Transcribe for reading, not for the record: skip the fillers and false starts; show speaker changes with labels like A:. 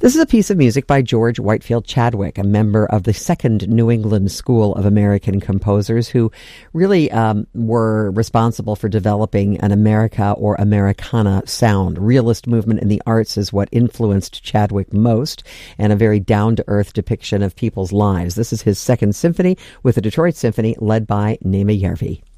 A: This is a piece of music by George Whitefield Chadwick, a member of the Second New England School of American composers who really were responsible for developing an America or Americana sound. Realist movement in the arts is what influenced Chadwick most, and a very down-to-earth depiction of people's lives. This is his second symphony with the Detroit Symphony led by Nema Järvi.